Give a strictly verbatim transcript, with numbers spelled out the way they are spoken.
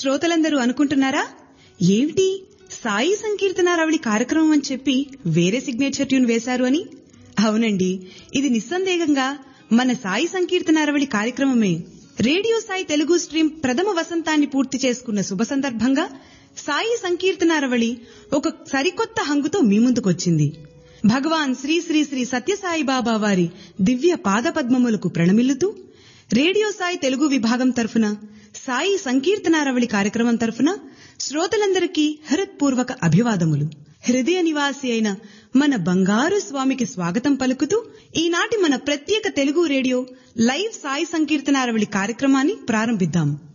శ్రోతలందరూ అనుకుంటున్నారా, ఏమిటి సాయి సంకీర్తనారావళి కార్యక్రమం అని చెప్పి వేరే సిగ్నేచర్ ట్యూన్ వేశారు అని? అవునండి, ఇది నిస్సందేహంగా మన సాయి సంకీర్తనారావళి కార్యక్రమమే. రేడియో సాయి తెలుగు స్ట్రీమ్ ప్రథమ వసంతాన్ని పూర్తి చేసుకున్న శుభ సందర్భంగా సాయి సంకీర్తనారావళి ఒక సరికొత్త హంగుతో మీ ముందుకొచ్చింది. భగవాన్ శ్రీ శ్రీ శ్రీ సత్యసాయి బాబా వారి దివ్య పాదపద్మములకు ప్రణమిల్లుతూ రేడియో సాయి తెలుగు విభాగం తరఫున సాయి సంకీర్తనారావళి కార్యక్రమం తరఫున శ్రోతలందరికీ హృత్పూర్వక అభివాదములు. హృదయ నివాసి అయిన మన బంగారు స్వామికి స్వాగతం పలుకుతూ ఈనాటి మన ప్రత్యేక తెలుగు రేడియో లైవ్ సాయి సంకీర్తనారావళి కార్యక్రమాన్ని ప్రారంభిద్దాం.